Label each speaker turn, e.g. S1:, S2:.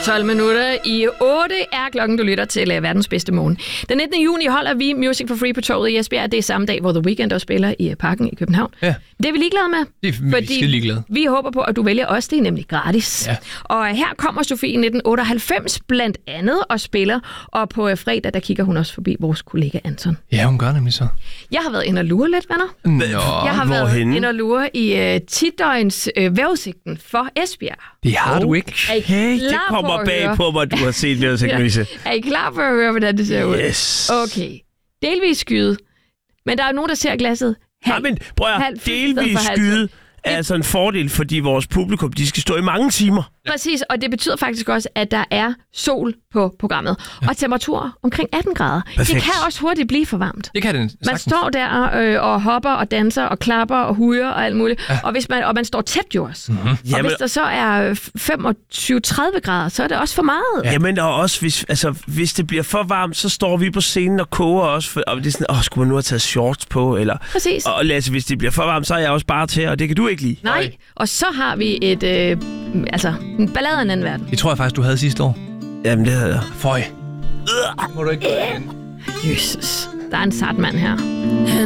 S1: 12 minutter i 8 er klokken, du lytter til verdens bedste morgen. Den 19. juni holder vi Music for Free på torvet i Esbjerg. Det er samme dag, hvor The Weeknd også spiller i Parken i København. Ja. Det er vi ligeglade med.
S2: Det er ligeglade.
S1: Vi håber på, at du vælger os. Det er nemlig gratis.
S2: Ja.
S1: Og her kommer Sofie 1998 blandt andet og spiller. Og på fredag, der kigger hun også forbi vores kollega Anton.
S2: Ja, hun gør nemlig så.
S1: Jeg har været inde og lure lidt, venner. Jeg har været inde og lure i 10-døgns vejrudsigten for Esbjerg.
S2: Det har du ikke.
S3: Hey, det kommer bag på mig, du har set vejrudsigten, Louise.
S1: Er I klar for at høre, hvordan det ser ud?
S3: Yes.
S1: Okay. Delvis skyde. Men der er nogen, der ser glasset
S3: delvis skyde er altså en fordel, fordi vores publikum, de skal stå i mange timer.
S1: Præcis, og det betyder faktisk også, at der er sol på programmet. Ja. Og temperaturer omkring 18 grader. Perfekt. Det kan også hurtigt blive for varmt.
S2: Det kan det sagtens.
S1: Man står der og hopper og danser og klapper og hujer og alt muligt. Ja. Og man står tæt jo også. Mm-hmm. Og hvis der så er 25-30 grader, så er det også for meget.
S3: Ja. Jamen og også, hvis det bliver for varmt, så står vi på scenen og koger også. Og det er sådan, skulle man nu have taget shorts på? Eller,
S1: præcis.
S3: Og Lasse, hvis det bliver for varmt, så er jeg også bare til, og det kan du ikke lide.
S1: Nej, og så har vi en ballade af en anden verden.
S2: Det tror jeg faktisk, du havde sidste år.
S3: Jamen, det havde jeg.
S2: Føj. Må du ikke gøre det igen?
S1: Jesus, der er en sart mand her.